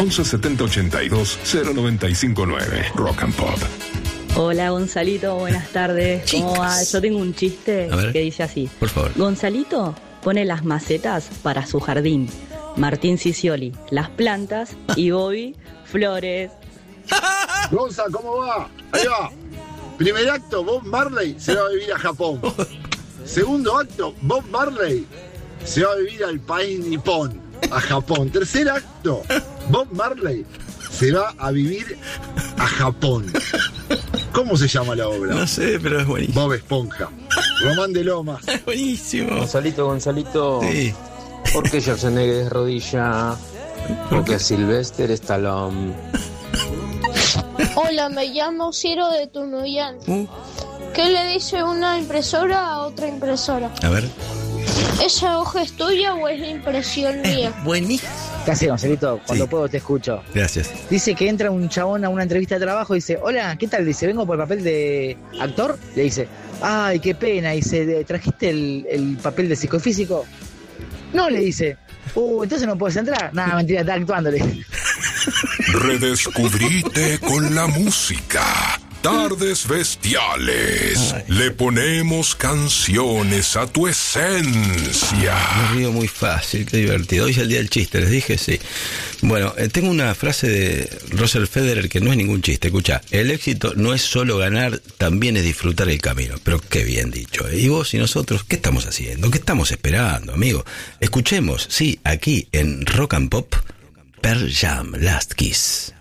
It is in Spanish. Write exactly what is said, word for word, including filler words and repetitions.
once setenta ochenta y dos cero noventa y cinco nueve. Rock and Pop. Hola Gonzalito, buenas tardes. ¿Cómo va? Yo tengo un chiste que dice así. Por favor. Gonzalito pone las macetas para su jardín. Martín Sicioli, las plantas. Y Bobby, flores. Gonza, ¿cómo va? Ahí va. Primer acto, Bob Marley se va a vivir a Japón. Segundo acto, Bob Marley se va a vivir al país nipón, a Japón. Tercer acto, Bob Marley se va a vivir a Japón. ¿Cómo se llama la obra? No sé, pero es buenísimo. Bob Esponja. Román de Lomas. Es buenísimo. Gonzalito, Gonzalito. Sí. ¿Por qué Schwarzenegger es rodilla? Porque Sylvester Stallone. Hola, me llamo Ciro de Tunuyán. Uh. ¿Qué le dice una impresora a otra impresora? A ver. ¿Esa hoja es tuya o es impresión mía? Buenísimo. ¿Qué haces, Gonzalito? Cuando Sí. puedo te escucho. Gracias. Dice que entra un chabón a una entrevista de trabajo y dice, hola, ¿qué tal? Dice, vengo por el papel de actor. Le dice, ay, qué pena. Dice, ¿trajiste el, el papel de psicofísico? No, le dice. Uh, entonces no puedes entrar. Nada, mentira, está actuándole. Redescubrite con la música. Tardes Bestiales. Ay. Le ponemos canciones a tu esencia. Me río muy fácil, qué divertido. Hoy es el día del chiste, les dije, sí. Bueno, eh, tengo una frase de Roger Federer que no es ningún chiste. Escucha, el éxito no es solo ganar, también es disfrutar el camino. Pero qué bien dicho. ¿eh? Y vos y nosotros, ¿qué estamos haciendo? ¿Qué estamos esperando, amigo? Escuchemos, sí, aquí en Rock and Pop, Pearl Jam, Last Kiss.